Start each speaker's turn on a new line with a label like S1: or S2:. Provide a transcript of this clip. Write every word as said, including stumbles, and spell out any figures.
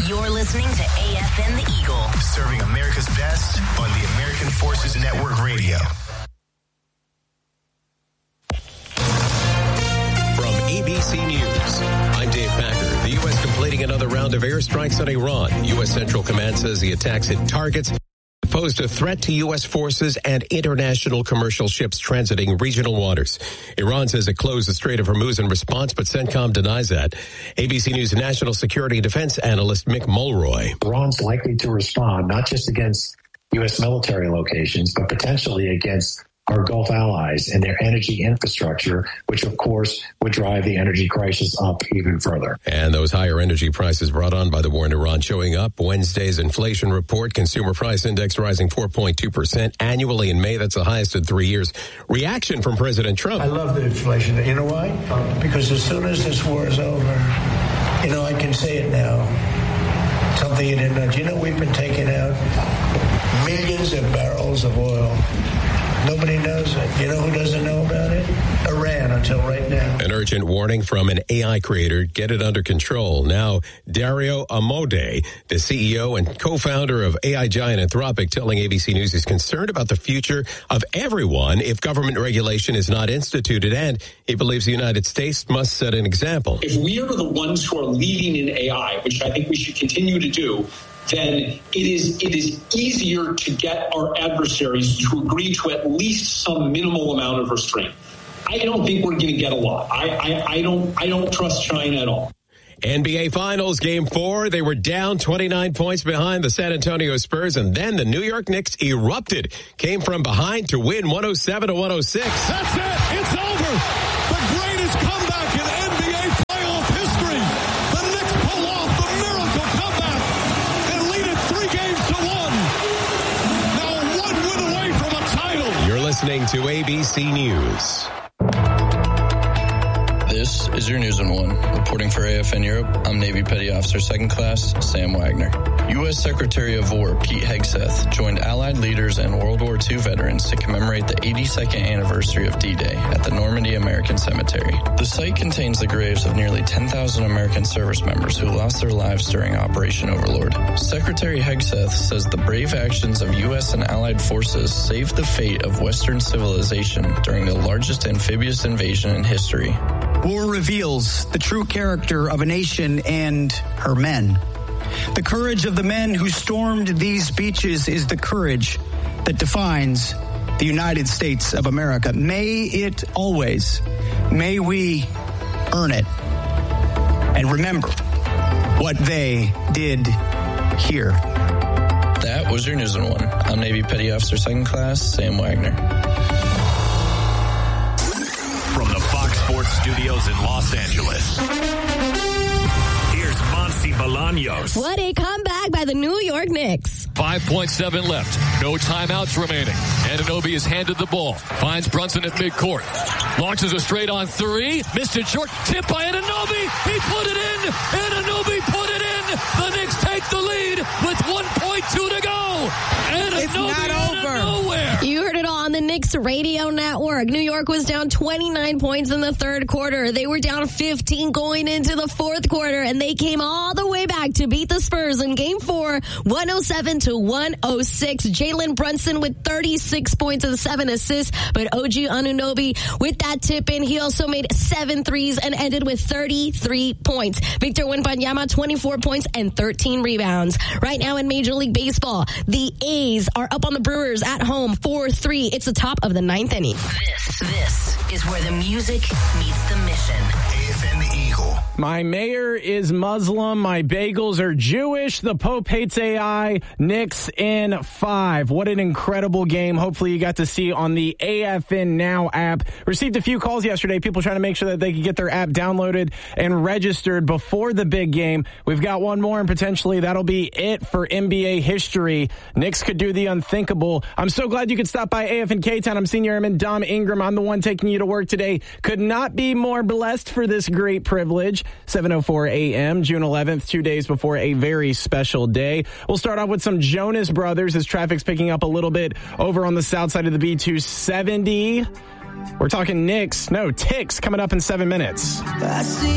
S1: You're listening to A F N The Eagle.
S2: Serving America's best on the American Forces Network Radio.
S3: From A B C News, I'm Dave Packer. The U S completing another round of airstrikes on Iran. U S Central Command says the attacks hit targets posed a threat to U S forces and international commercial ships transiting regional waters. Iran says it closed the Strait of Hormuz in response, but CENTCOM denies that. A B C News national security defense analyst Mick Mulroy.
S4: Iran's likely to respond not just against U S military locations, but potentially against our Gulf allies and their energy infrastructure, which, of course, would drive the energy crisis up even further.
S3: And those higher energy prices brought on by the war in Iran showing up. Wednesday's inflation report, consumer price index rising four point two percent annually in May. That's the highest in three years. Reaction from President Trump.
S5: I love the inflation. You know why? Because as soon as this war is over, you know, I can say it now. Something you didn't know. Do you know we've been taking out millions of barrels of oil? Nobody knows it. You know who doesn't know about it? Iran, until right now.
S3: An urgent warning from an A I creator. Get it under control. Now, Dario Amodei, the C E O and co-founder of A I giant Anthropic, telling A B C News he's concerned about the future of everyone if government regulation is not instituted, and he believes the United States must set an example.
S6: If we are the ones who are leading in A I, which I think we should continue to do, then it is it is easier to get our adversaries to agree to at least some minimal amount of restraint. I don't think we're going to get a lot. I, I, I don't I don't trust China at all.
S3: N B A Finals Game four, they were down twenty-nine points behind the San Antonio Spurs, and then the New York Knicks erupted, came from behind to win one oh seven to one oh six.
S7: That's it. It's over. The greatest comeback in N B A playoff history. The Knicks pull off the miracle comeback and lead it three games to one. Now one win away from a title.
S3: You're listening to A B C News.
S8: This is your News in One. Reporting for A F N Europe, I'm Navy Petty Officer Second Class Sam Wagner. U S Secretary of War Pete Hegseth joined Allied leaders and World War Two veterans to commemorate the eighty-second anniversary of D-Day at the Normandy American Cemetery. The site contains the graves of nearly ten thousand American service members who lost their lives during Operation Overlord. Secretary Hegseth says the brave actions of U S and Allied forces saved the fate of Western civilization during the largest amphibious invasion in history.
S9: War reveals the true character of a nation and her men. The courage of the men who stormed these beaches is the courage that defines the United States of America. May it always, may we earn it and remember what they did here.
S8: That was your News in One. I'm Navy Petty Officer Second Class Sam Wagner.
S2: From the Fox Sports Studios in Los Angeles, here's Monty Bolaños.
S10: What a comeback by the New York Knicks.
S11: five point seven left. No timeouts remaining. Anunoby is handed the ball. Finds Brunson at midcourt. Launches a straight-on three. Missed it short. Tip by Anunoby. He put it in. Anunoby put it in. The Knicks take the lead with one point two to go. Anunoby
S12: it's not
S11: out
S12: over.
S11: of nowhere.
S10: You heard it all on the Knicks radio network. New York was down twenty-nine points in the third quarter. They were down fifteen going into the fourth quarter, and they came all the way back to beat the Spurs in game four, one oh seven to one oh six. Jalen Brunson with thirty-six points and seven assists, but O G Anunoby with that tip in, he also made seven threes and ended with thirty-three points. Victor Wembanyama, twenty-four points and thirteen rebounds. Right now in Major League Baseball, the A's are up on the Brewers at home, four three. It's the top of the ninth inning.
S1: This, this is where the music meets the mission.
S2: A F N The Eagle.
S13: My mayor is Muslim. My bagels are Jewish. The Pope hates A I. Knicks in five. What an incredible game. Hopefully you got to see on the A F N Now app. Received a few calls yesterday. People trying to make sure that they could get their app downloaded and registered before the big game. We've got one more, and potentially that'll be it for N B A history. Knicks could do the unthinkable. I'm so glad you could stop by A F N K-Town. I'm Senior Airman Dom Ingram. I'm the one taking you to work today. Could not be more blessed for this great privilege. seven oh four a.m., June eleventh, two days before a very special day. We'll start off with some Jonas Brothers as traffic's picking up a little bit over on the south side of the B two seventy. We're talking Knicks, no, Ticks coming up in seven minutes.